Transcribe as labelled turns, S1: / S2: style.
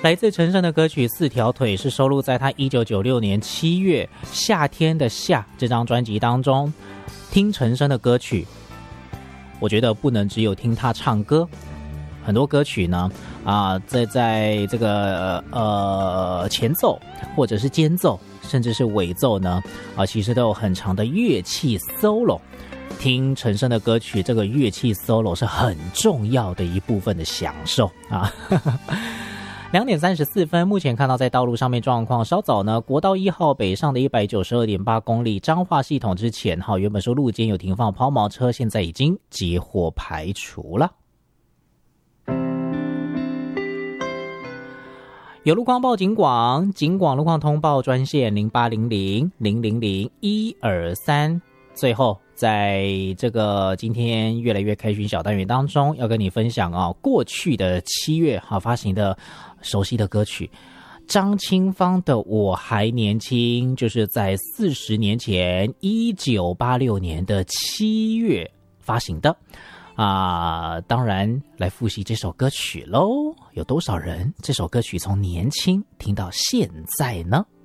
S1: 来自陈升的歌曲《四条腿》是收录在他1996年7月《夏天的夏》这张专辑当中。听陈升的歌曲，我觉得不能只有听他唱歌，很多歌曲呢在这个前奏或者是间奏，甚至是尾奏呢其实都有很长的乐器 solo。听陈升的歌曲，这个乐器 solo 是很重要的一部分的享受啊。2点34分，目前看到在道路上面状况，稍早呢，国道1号北上的 192.8 公里彰化系统之前原本说路肩有停放抛锚车，现在已经接获排除了。有路况报警广路况通报专线0800-000-123。最后在这个今天越来越开心小单元当中，要跟你分享过去的7月发行的熟悉的歌曲，张清芳的《我还年轻》，就是在40年前1986年的7月发行的当然来复习这首歌曲咯，有多少人这首歌曲从年轻听到现在呢？